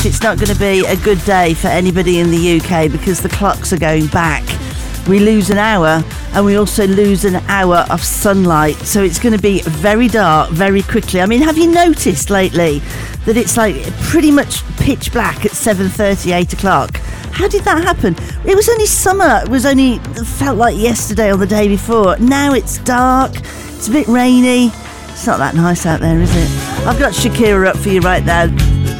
It's not going to be a good day for anybody in the UK because the clocks are going back. We lose an hour and we also lose an hour of sunlight. So it's going to be very dark very quickly. I mean, have you noticed lately that it's like pretty much pitch black at 7:30, 8 o'clock? How did that happen? It was only summer. It felt like yesterday or the day before. Now it's dark. It's a bit rainy. It's not that nice out there, is it? I've got Shakira up for you right now.